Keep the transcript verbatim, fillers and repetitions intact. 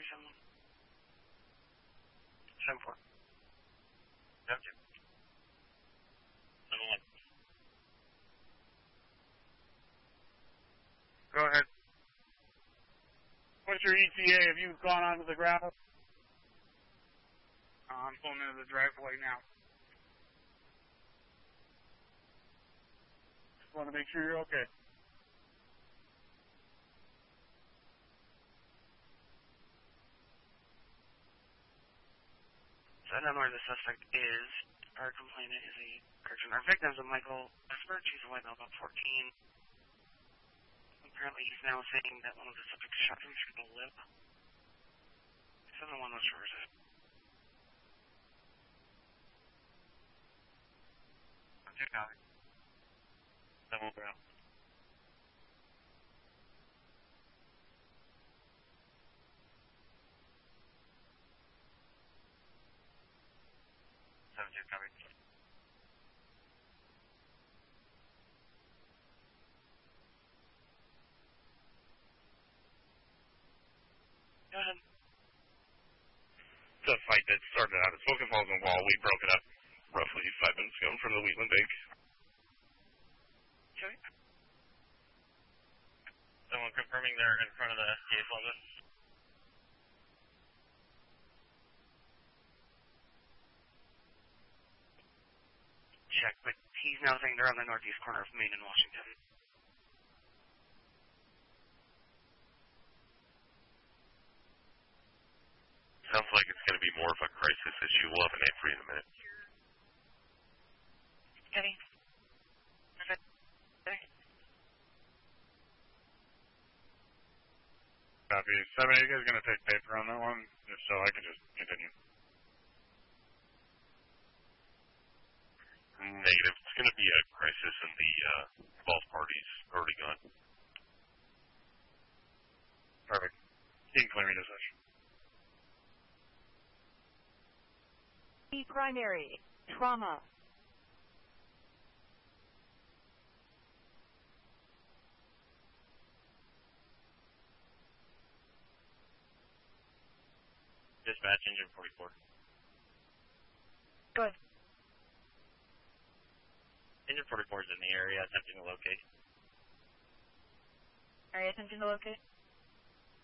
someone. seven four. Yep. seven one. Go ahead. What's your E T A? Have you gone onto the gravel? Uh, I'm pulling into the driveway now. Just want to make sure you're okay. So I don't know where the suspect is. Our complainant is a Christian. Our victim is a Michael Esbert. She's a white male, about fourteen. Apparently he's now saying that one of the subjects shot him through the lip. seven one was reversed. I'm two copy. seven one ground. seven two copy. Go ahead. It's a fight that started out at Smoking Falls and Wall. We broke it up roughly five minutes ago from the Wheatland Bank. Okay. Someone confirming they're in front of the S T A Plaza. Check, but he's now saying they're on the northeast corner of Main and Washington. Sounds like it's going to be more of a crisis issue. We'll have an name for you in a minute. Eddie? Eddie? Copy. seven eight is going to take paper on that one, just so I can just continue. Negative. It's going to be a crisis and the uh, both parties already gone. Perfect. You can clear me to session. Primary trauma. Dispatch engine forty-four. Good. Engine forty-four is in the area attempting to locate. Area attempting to locate?